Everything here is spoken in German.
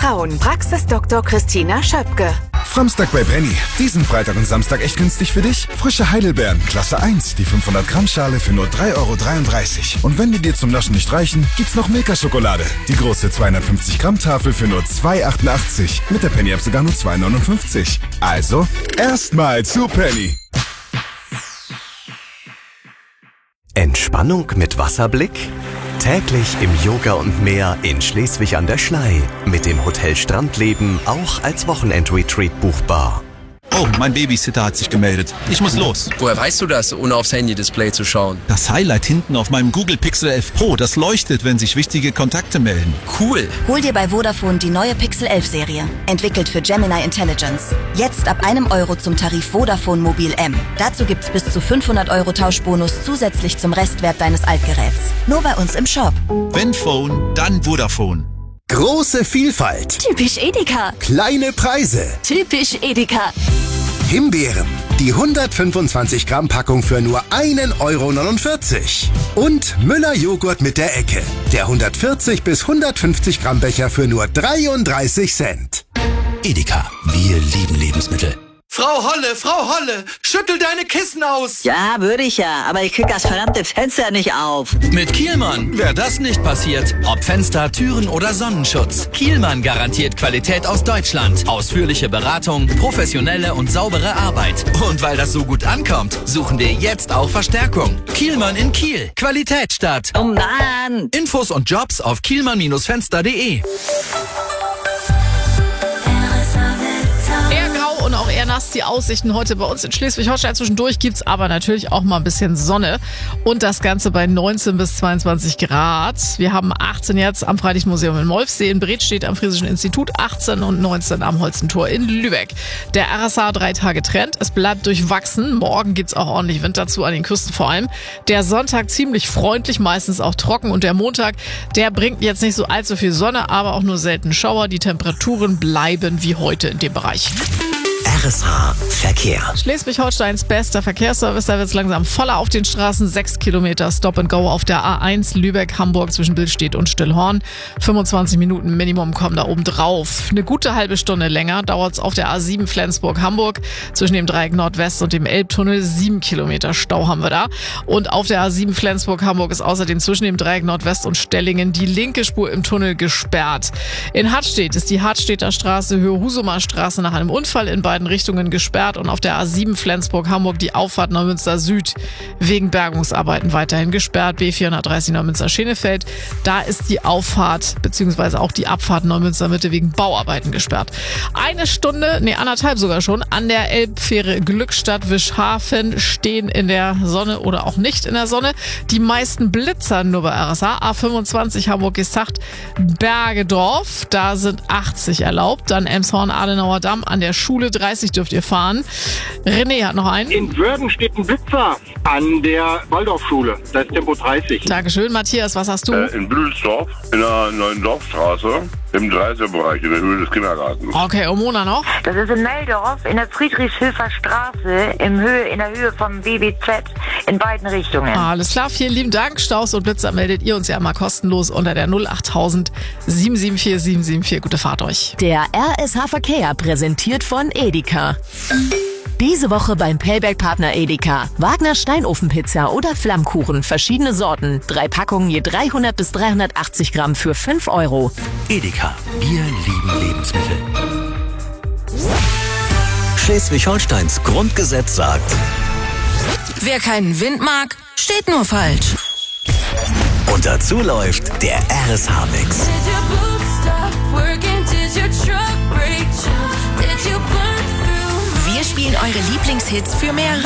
Vertrauen. Praxisdoktor Christina Schöpke. Samstag bei Penny. Diesen Freitag und Samstag echt günstig für dich? Frische Heidelbeeren, Klasse 1, die 500 Gramm Schale für nur 3,33 €. Und wenn die dir zum Naschen nicht reichen, gibt's noch Milka-Schokolade. Die große 250 Gramm Tafel für nur 2,88. Mit der Penny-App sogar nur 2,59. Also, erstmal zu Penny. Entspannung mit Wasserblick? Täglich im Yoga und Meer in Schleswig an der Schlei. Mit dem Hotel Strandleben auch als Wochenendretreat buchbar. Oh, mein Babysitter hat sich gemeldet. Ich muss los. Woher weißt du das, ohne aufs Handy-Display zu schauen? Das Highlight hinten auf meinem Google Pixel 11 Pro, das leuchtet, wenn sich wichtige Kontakte melden. Cool. Hol dir bei Vodafone die neue Pixel 11 Serie. Entwickelt für Gemini Intelligence. Jetzt ab €1 zum Tarif Vodafone Mobil M. Dazu gibt's bis zu 500 € Tauschbonus zusätzlich zum Restwert deines Altgeräts. Nur bei uns im Shop. Wenn Phone, dann Vodafone. Große Vielfalt. Typisch Edeka. Kleine Preise. Typisch Edeka. Himbeeren. Die 125 Gramm Packung für nur €1,49 €. Und Müller Joghurt mit der Ecke. Der 140 bis 150 Gramm Becher für nur 33 Cent. Edeka. Wir lieben Lebensmittel. Frau Holle, schüttel deine Kissen aus. Ja, würde ich ja, aber ich krieg das verdammte Fenster nicht auf. Mit Kielmann wäre das nicht passiert. Ob Fenster, Türen oder Sonnenschutz. Kielmann garantiert Qualität aus Deutschland. Ausführliche Beratung, professionelle und saubere Arbeit. Und weil das so gut ankommt, suchen wir jetzt auch Verstärkung. Kielmann in Kiel. Qualität statt. Oh Mann! Infos und Jobs auf kielmann-fenster.de. Und auch eher nass die Aussichten heute bei uns in Schleswig-Holstein. Zwischendurch gibt's aber natürlich auch mal ein bisschen Sonne. Und das Ganze bei 19 bis 22 Grad. Wir haben 18 jetzt am Freilichtmuseum in Molfsee. In Bredstedt am Friesischen Institut, 18 und 19 am Holzentor in Lübeck. Der RSH 3 Tage Trend. Es bleibt durchwachsen. Morgen gibt's auch ordentlich Wind dazu, an den Küsten vor allem. Der Sonntag ziemlich freundlich, meistens auch trocken. Und der Montag, der bringt jetzt nicht so allzu viel Sonne, aber auch nur selten Schauer. Die Temperaturen bleiben wie heute in dem Bereich. RSH Verkehr. Schleswig-Holsteins bester Verkehrsservice, da wird es langsam voller auf den Straßen. 6 Kilometer Stop and Go auf der A1 Lübeck-Hamburg zwischen Billstedt und Stillhorn. 25 Minuten Minimum kommen da oben drauf. Eine gute halbe Stunde länger dauert es auf der A7 Flensburg-Hamburg zwischen dem Dreieck Nordwest und dem Elbtunnel. 7 Kilometer Stau haben wir da. Und auf der A7 Flensburg-Hamburg ist außerdem zwischen dem Dreieck Nordwest und Stellingen die linke Spur im Tunnel gesperrt. In Hartstedt ist die Hartstedter Straße Höhe Husumer Straße nach einem Unfall in beiden Richtungen gesperrt und auf der A7 Flensburg-Hamburg die Auffahrt Neumünster Süd wegen Bergungsarbeiten weiterhin gesperrt. B430 Neumünster-Schenefeld, da ist die Auffahrt bzw. auch die Abfahrt Neumünster Mitte wegen Bauarbeiten gesperrt. Anderthalb sogar schon, an der Elbfähre Glückstadt Wischhafen stehen in der Sonne oder auch nicht in der Sonne. Die meisten blitzern nur bei RSH. A25 Hamburg-Gesacht Bergedorf, da sind 80 erlaubt. Dann Elmshorn-Adenauer Damm an der Schule 30 dürft ihr fahren. René hat noch einen. In Wörden steht ein Blitzer an der Waldorfschule. Da ist Tempo 30. Dankeschön. Matthias, was hast du? In Büdelsdorf, in der neuen Dorfstraße, im 30er-Bereich, in der Höhe des Kindergartens. Okay, und Mona noch? Das ist in Meldorf, in der Friedrichshöfer Straße, in der Höhe vom BBZ, in beiden Richtungen. Alles klar, vielen lieben Dank. Staus und Blitzer meldet ihr uns ja mal kostenlos unter der 08000 774 774. Gute Fahrt euch. Der RSH Verkehr präsentiert von Edeka. Diese Woche beim Payback-Partner Edeka. Wagner Steinofenpizza oder Flammkuchen, verschiedene Sorten. 3 Packungen je 300 bis 380 Gramm für 5 €. Edeka. Wir lieben Lebensmittel. Schleswig-Holsteins Grundgesetz sagt: Wer keinen Wind mag, steht nur falsch. Und dazu läuft der RSH-Mix. Wir spielen eure Lieblingshits für mehr